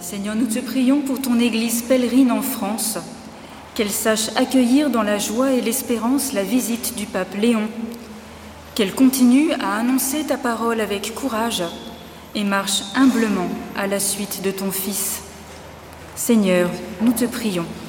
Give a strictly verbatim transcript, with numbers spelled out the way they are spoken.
Seigneur, nous te prions pour ton Église pèlerine en France, qu'elle sache accueillir dans la joie et l'espérance la visite du pape Léon, qu'elle continue à annoncer ta parole avec courage et marche humblement à la suite de ton Fils. Seigneur, nous te prions.